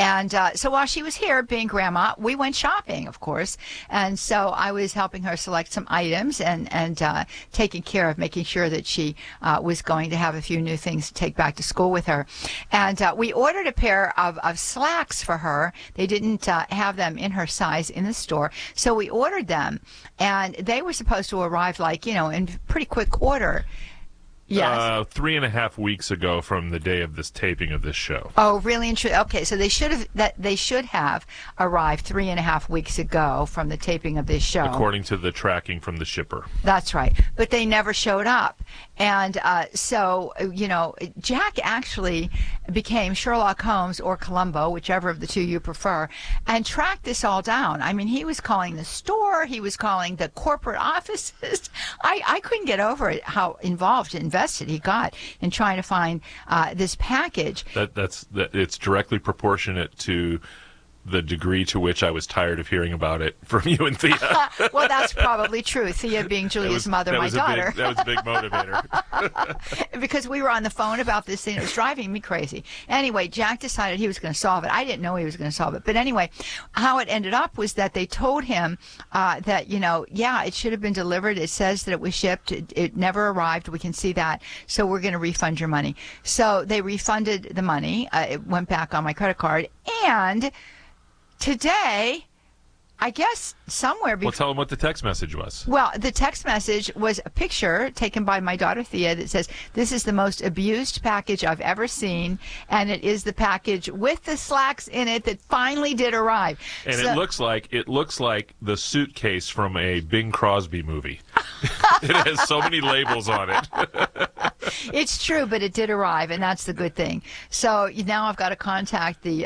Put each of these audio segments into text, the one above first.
And so while she was here being grandma, we went shopping, of course. And so I was helping her select some items and taking care of making sure that she was going to have a few new things to take back to school with her. And we ordered a pair of slacks for her. They didn't have them in her size in the store. So we ordered them, and they were supposed to arrive in pretty quick order. Yes. 3.5 weeks ago from the day of this taping of this show. Oh, really? Okay, so they should have arrived 3.5 weeks ago from the taping of this show, according to the tracking from the shipper. That's right, but they never showed up, and so Jack actually became Sherlock Holmes or Columbo, whichever of the two you prefer, and tracked this all down. I mean, he was calling the store, he was calling the corporate offices. I couldn't get over it how involved and invested he got in trying to find this package. It's directly proportionate to the degree to which I was tired of hearing about it from you and Thea. Well, that's probably true. Thea being Julia's mother, my daughter. That was a big motivator. Because we were on the phone about this thing. It was driving me crazy. Anyway, Jack decided he was going to solve it. I didn't know he was going to solve it. But anyway, how it ended up was that they told him that, it should have been delivered. It says that it was shipped. It never arrived. We can see that. So we're going to refund your money. So they refunded the money. It went back on my credit card. And today, I guess somewhere before... Well, tell them what the text message was. Well, the text message was a picture taken by my daughter Thea that says, "This is the most abused package I've ever seen," and it is the package with the slacks in it that finally did arrive. And it looks like the suitcase from a Bing Crosby movie. It has so many labels on it. It's true, but it did arrive, and that's the good thing. So now I've got to contact the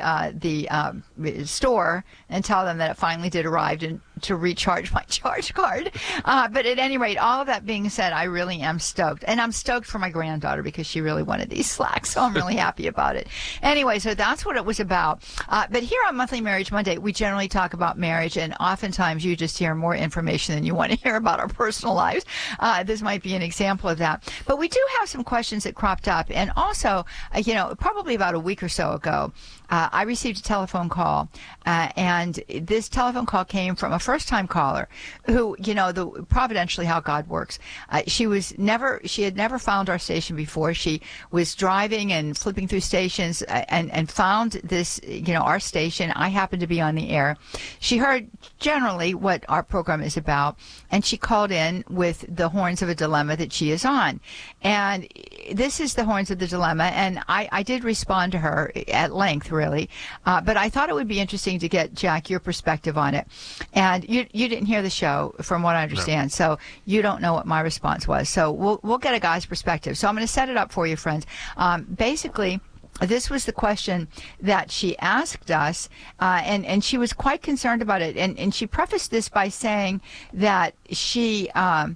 store and tell them that it finally did arrive and to recharge my charge card. But at any rate, all of that being said, I really am stoked. And I'm stoked for my granddaughter because she really wanted these slacks, so I'm really happy about it. Anyway, so that's what it was about. But here on Monthly Marriage Monday, we generally talk about marriage, and oftentimes you just hear more information than you want to hear about our personal lives. This might be an example of that. But we do have some questions that cropped up. And also, probably about a week or so ago, I received a telephone call, and this telephone call came from a first-time caller who, providentially how God works. She had never found our station before. She was driving and flipping through stations and found this, our station. I happened to be on the air. She heard generally what our program is about, and she called in with the horns of a dilemma that she is on. And this is the horns of the dilemma, and I did respond to her at length, really. But I thought it would be interesting to get, Jack, your perspective on it. And you didn't hear the show, from what I understand, so you don't know what my response was. So we'll get a guy's perspective. So I'm going to set it up for you, friends. Basically, this was the question that she asked us, and she was quite concerned about it. And she prefaced this by saying that she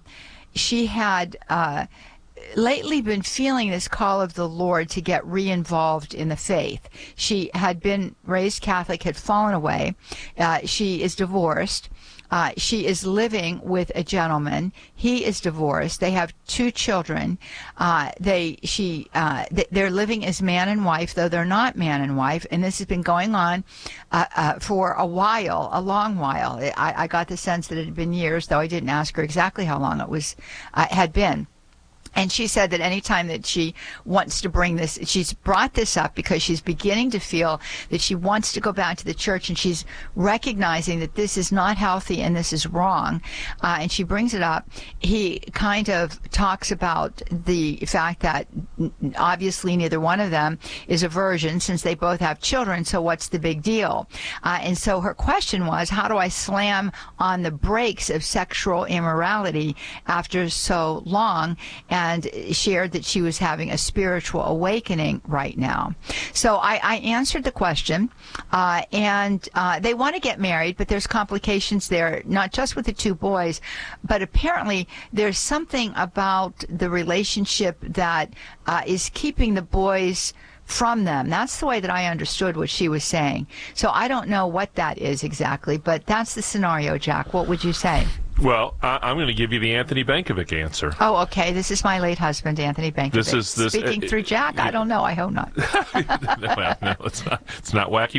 had lately been feeling this call of the Lord to get re-involved in the faith. She had been raised Catholic, had fallen away. She is divorced. She is living with a gentleman. He is divorced. They have 2 children. They're living as man and wife, though they're not man and wife. And this has been going on for a while, a long while. I got the sense that it had been years, though I didn't ask her exactly how long it had been. And she said that any time that she wants to bring this, she's brought this up because she's beginning to feel that she wants to go back to the church, and she's recognizing that this is not healthy and this is wrong. And she brings it up. He kind of talks about the fact that obviously neither one of them is a virgin since they both have children, so what's the big deal? And so her question was, how do I slam on the brakes of sexual immorality after so long? And shared that she was having a spiritual awakening right now. So I answered the question, and they want to get married, but there's complications there, not just with the 2 boys, but apparently there's something about the relationship that is keeping the boys from them. That's the way that I understood what she was saying. So I don't know what that is exactly, but that's the scenario, Jack. What would you say? Well, I'm going to give you the Anthony Bankovic answer. Oh, okay. This is my late husband, Anthony Bankovic. Speaking through Jack? I don't know. I hope not. No, it's not wacky.